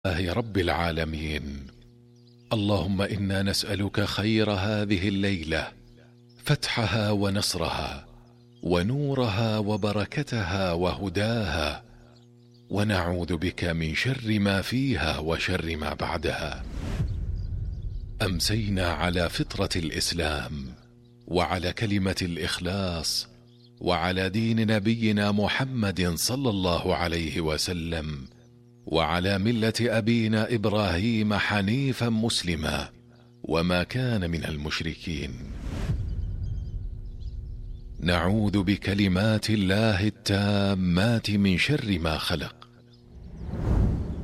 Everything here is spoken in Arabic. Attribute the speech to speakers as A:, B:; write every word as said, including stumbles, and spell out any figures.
A: لله رب العالمين. اللهم إنا نسألك خير هذه الليلة، فتحها ونصرها ونورها وبركتها وهداها، ونعوذ بك من شر ما فيها وشر ما بعدها. أمسينا على فطرة الإسلام، وعلى كلمة الإخلاص، وعلى دين نبينا محمد صلى الله عليه وسلم، وعلى ملة أبينا إبراهيم حنيفا مسلما، وما كان من المشركين. نعوذ بكلمات الله التامات من شر ما خلق،